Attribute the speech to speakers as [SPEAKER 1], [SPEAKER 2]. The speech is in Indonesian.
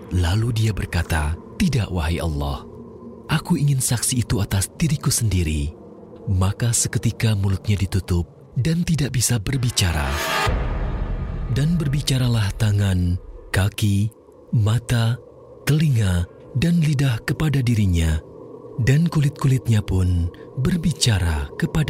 [SPEAKER 1] Lalu dia berkata, "Tidak, wahai Allah. Aku ingin saksi itu atas diriku sendiri." Maka seketika mulutnya ditutup dan tidak bisa berbicara. Dan berbicaralah tangan, kaki, mata, telinga, dan lidah kepada dirinya. Dan kulit-kulitnya pun berbicara kepada